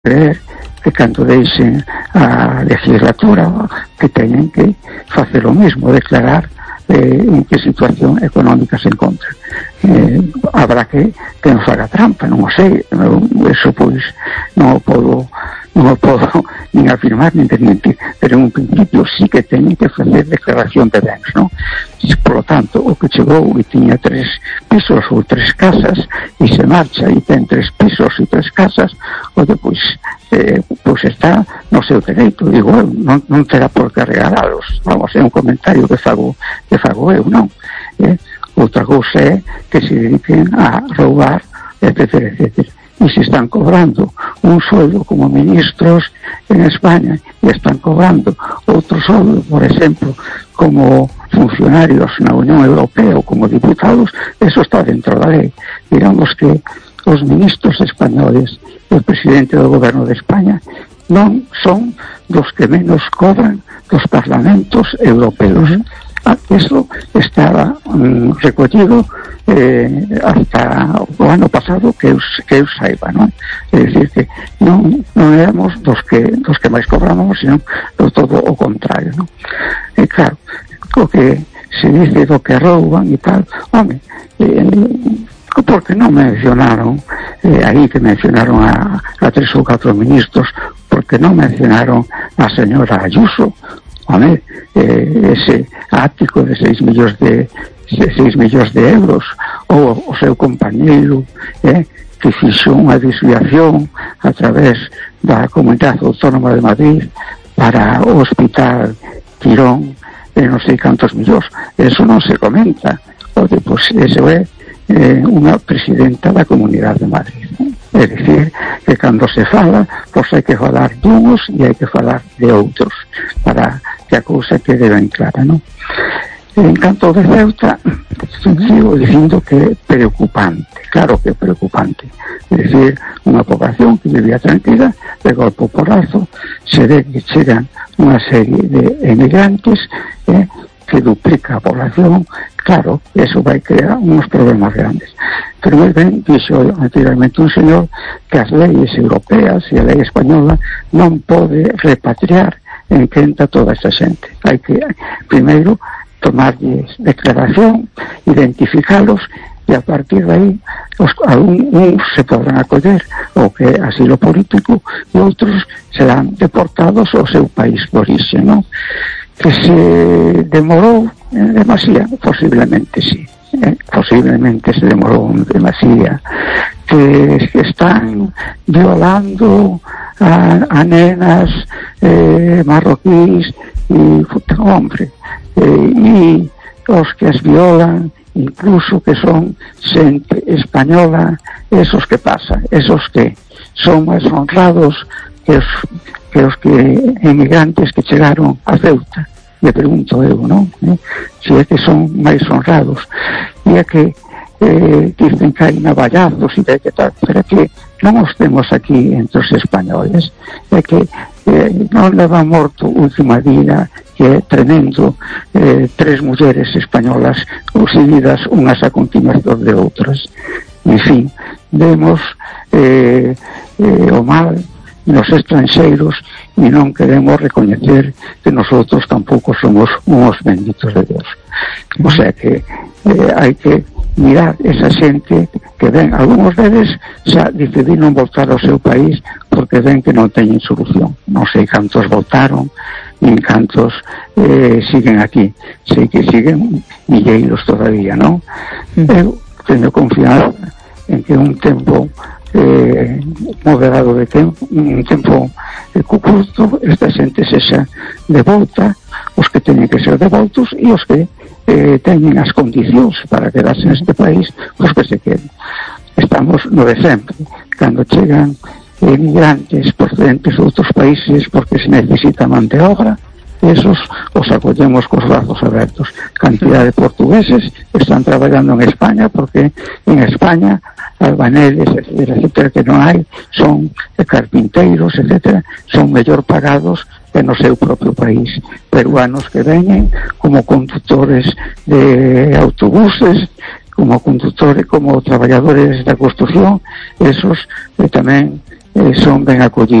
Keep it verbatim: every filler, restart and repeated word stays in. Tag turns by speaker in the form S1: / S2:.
S1: creer que cando deixen a legislatura que teñen que facer o mesmo, declarar eh, en que situación económica se encontra. Eh, habrá que que non faga trampa, non o sei, non, eso pois non o podo non o podo nin afirmar nin desmentir, pero en un principio sí que teñen que facer declaración de bens, non? Por lo tanto, o que chegou e tiña tres pisos ou tres casas e se marcha e ten tres pisos e tres casas, o que pois eh, pois está no seu dereito, digo eu, non, non terá por que regalalos, vamos, é un comentario que fago que fago eu, non? Eh, outra cousa é que se dediquen a roubar, etcétera, etcétera. E se están cobrando un sueldo como ministros en España e están cobrando outro sueldo, por exemplo, como funcionarios na Unión Europea ou como diputados, eso está dentro da lei. Digamos que os ministros españoles e o presidente do goberno de España non son dos que menos cobran dos parlamentos europeos. Ah, eso estaba um, recollido eh, hasta o ano pasado que eu, que eu saiba, non? É dicir que non, non éramos dos que dos que máis cobramos, sino do todo o contrario, non? E claro, o que se dice do que rouban e tal, home, eh, porque non mencionaron eh, aí que mencionaron a, a tres ou catro ministros, porque non mencionaron a señora Ayuso, home, eh, ese ático de seis millóns de seis millóns de euros, ou o seu compañeiro eh, que fixo unha desviación a través da Comunidade Autónoma de Madrid para o Hospital Quirón de non sei cantos millóns. Eso non se comenta, o de, pois, eso é eh, unha presidenta da Comunidade de Madrid. É dicir, que cando se fala, pois hai que falar dunos e hai que falar de outros, para que a cousa quede ben clara, non? En canto de Ceuta, sigo dicindo que é preocupante, claro que é preocupante. É dicir, unha población que vivía tranquila, de golpe o porrazo, se ve que chegan unha serie de emigrantes, eh, que duplica a población, claro, eso vai crear uns problemas grandes. Pero moi ben, dixo anteriormente un señor que as leis europeas e a lei española non pode repatriar en quenta toda esa xente. Hai que, primeiro, tomarlles declaración, identificalos, e a partir de aí os, un, uns se podrán acoller o que é asilo político e outros serán deportados ao seu país de orixe, non? Que se demorou en demasía, posiblemente sí, eh, posiblemente se demorou en demasía, que están violando a, a nenas eh, marroquíes e hombre, eh, e os que as violan incluso que son xente española, esos que pasa, esos que son máis honrados que os que os que emigrantes que chegaron a Ceuta, me pregunto eu, non? Eh? Se é que son máis honrados, e é que eh, dicen que hai navallazos e que tal, pero é que non os temos aquí entre os españoles, é que eh, non leva morto última día, que é tremendo, eh, tres mulleres españolas seguidas unhas a continuación de outras. En fin, vemos eh, eh, o mal nos estranxeiros e non queremos recoñecer que nosotros tampouco somos uns benditos de Deus. O sea que eh, hai que mirar esa xente que ven, algúns deles xa decidiron voltar ao seu país porque ven que non teñen solución. Non sei cantos voltaron nin cantos eh, siguen aquí. Sei que siguen milleiros todavía, non? Eu teño confianza en que un tempo eh, moderado de tempo, un tempo eh, curto, esta xente sexa de volta, os que teñen que ser devoltos e os que eh, teñen as condicións para quedarse neste país, os que se queden. Estamos no de sempre, cando chegan emigrantes procedentes de outros países porque se necesita man de obra, esos os acollemos cos brazos abertos. Cantidad de portugueses están traballando en España porque en España albaneles, etcétera, etcétera, que non hai, son carpinteiros, etcétera, son mellor pagados que no seu propio país. Peruanos que veñen como conductores de autobuses, como conductores, como traballadores da construción, esos eh, tamén eh, son ben acollidos.